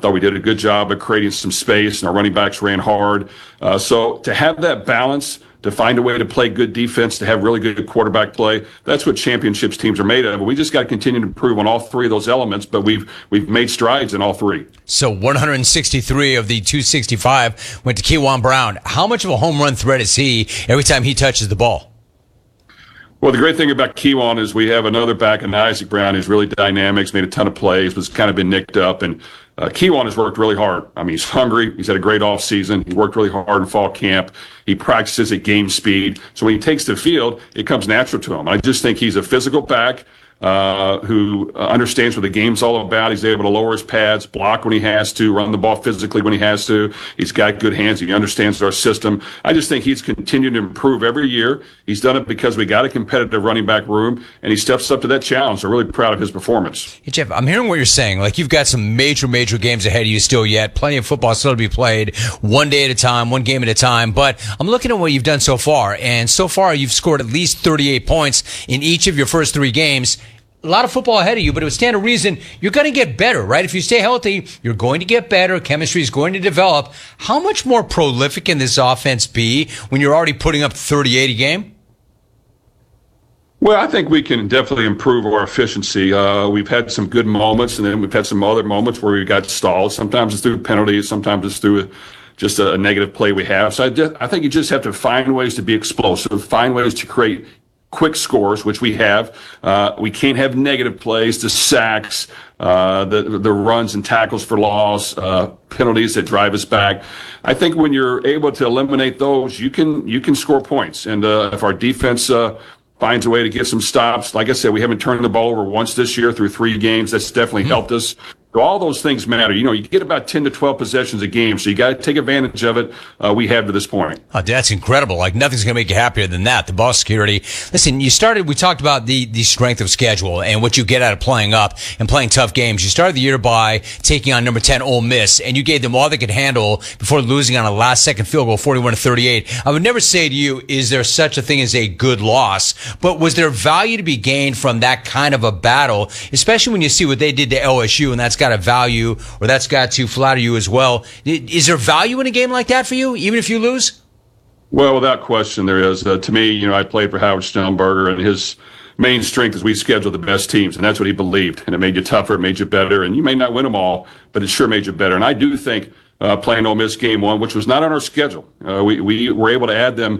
thought we did a good job of creating some space, and our running backs ran hard. So to have that balance, to find a way to play good defense, to have really good quarterback play, that's what championships teams are made of. We just got to continue to improve on all three of those elements, but we've made strides in all three. So 163 of the 265 went to Keyjuan Brown. How much of a home run threat is he every time he touches the ball? Well, the great thing about Keyjuan is we have another back in Isaac Brown who's really dynamic, he's made a ton of plays, was kind of been nicked up, and Keyjuan has worked really hard. I mean, he's hungry. He's had a great offseason. He worked really hard in fall camp. He practices at game speed. So when he takes the field, it comes natural to him. I just think he's a physical back who understands what the game's all about. He's able to lower his pads, block when he has to, run the ball physically when he has to. He's got good hands. He understands our system. I just think he's continued to improve every year. He's done it because we got a competitive running back room, and he steps up to that challenge. I'm really proud of his performance. Hey, Jeff, I'm hearing what you're saying. Like, you've got some major games ahead of you still yet. Plenty of football still to be played, one day at a time, one game at a time. But I'm looking at what you've done so far, and so far you've scored at least 38 points in each of your first three games. A lot of football ahead of you, but it would stand to reason you're going to get better, right? If you stay healthy, you're going to get better. Chemistry is going to develop. How much more prolific can this offense be when you're already putting up 38 a game? Well, I think we can definitely improve our efficiency. We've had some good moments, and then we've had some other moments where we got stalled. Sometimes it's through penalties. Sometimes it's through just a negative play we have. So I think you just have to find ways to be explosive, find ways to create quick scores, which we have. We can't have negative plays, the sacks, the runs and tackles for loss, penalties that drive us back. I think when you're able to eliminate those, you can score points. And if our defense finds a way to get some stops, like I said, we haven't turned the ball over once this year through 3 games. That's definitely helped us. So all those things matter. You know, you get about 10 to 12 possessions a game, so you got to take advantage of it. We have to this point. Oh, that's incredible. Like, nothing's going to make you happier than that. The ball security. Listen, we talked about the strength of schedule and what you get out of playing up and playing tough games. You started the year by taking on number 10 Ole Miss, and you gave them all they could handle before losing on a last-second field goal, 41-38. I would never say to you, is there such a thing as a good loss? But was there value to be gained from that kind of a battle, especially when you see what they did to LSU, and that's got to value, or that's got to flatter you as well. Is there value in a game like that for you, even if you lose? Well, without question, there is. To me, you know, I played for Howard Schnellenberger, and his main strength is we schedule the best teams, and that's what he believed. And it made you tougher, it made you better, and you may not win them all, but it sure made you better. And I do think playing Ole Miss game 1, which was not on our schedule, we were able to add them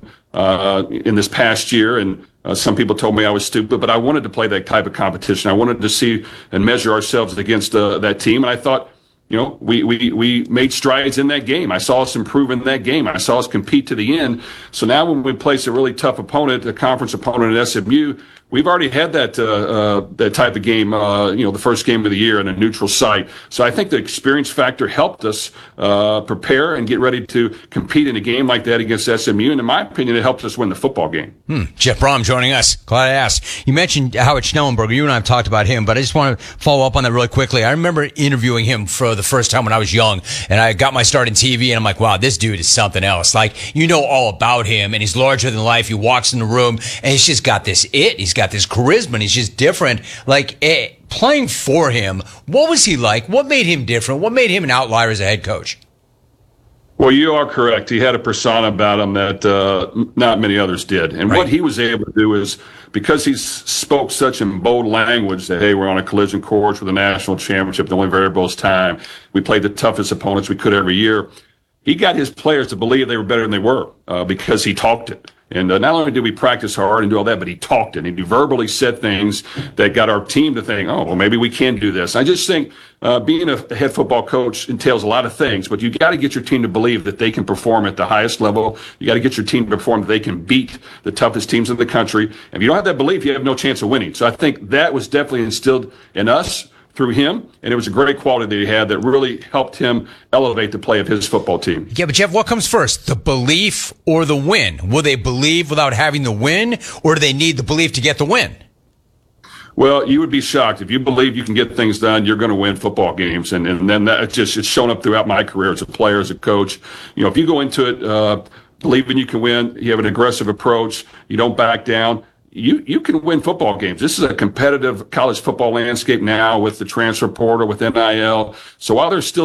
in this past year, and some people told me I was stupid, but I wanted to play that type of competition. I wanted to see and measure ourselves against that team, and I thought, you know, we made strides in that game. I saw us improve in that game. I saw us compete to the end. So now when we place a really tough opponent, a conference opponent at SMU, we've already had that type of game, the first game of the year in a neutral site. So I think the experience factor helped us prepare and get ready to compete in a game like that against SMU. And in my opinion, it helped us win the football game. Jeff Brohm joining us. Glad I asked. You mentioned Howard Schnellenberger. You and I have talked about him, but I just want to follow up on that really quickly. I remember interviewing him for the first time when I was young, and I got my start in TV, and I'm like, wow, this dude is something else. Like, you know all about him, and he's larger than life. He walks in the room, and he's just got this He's got this charisma, and he's just different. Like, playing for him, what was he like? What made him different? What made him an outlier as a head coach? Well, you are correct. He had a persona about him that not many others did. And What he was able to do is, because he spoke such in bold language that, hey, we're on a collision course with a national championship, the only variable is time. We played the toughest opponents we could every year. He got his players to believe they were better than they were because he talked it. And not only did we practice hard and do all that, but he talked it. And he verbally said things that got our team to think, oh, well, maybe we can do this. I just think being a head football coach entails a lot of things, but you got to get your team to believe that they can perform at the highest level. You got to get your team to perform that they can beat the toughest teams in the country. And if you don't have that belief, you have no chance of winning. So I think that was definitely instilled in us through him, and it was a great quality that he had that really helped him elevate the play of his football team. Yeah, but Jeff, what comes first, the belief or the win? Will they believe without having the win, or do they need the belief to get the win? Well, you would be shocked. If you believe you can get things done, you're going to win football games. And then it's shown up throughout my career as a player, as a coach. You know, if you go into it believing you can win, you have an aggressive approach, you don't back down, you can win football games. This is a competitive college football landscape now with the transfer portal, with NIL. So while there's still